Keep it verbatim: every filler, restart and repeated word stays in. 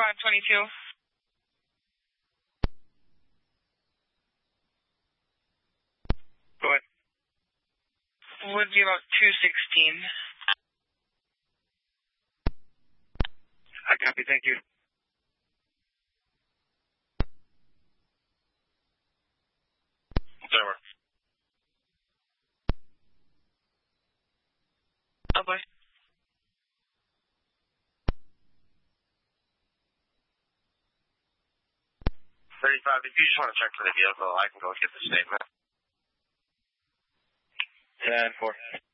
five twenty-two. Go ahead. Would be about two sixteen. I copy, thank you. Over. Oh boy. thirty-five, if you just want to check for the vehicle, I can go get the statement. ten four.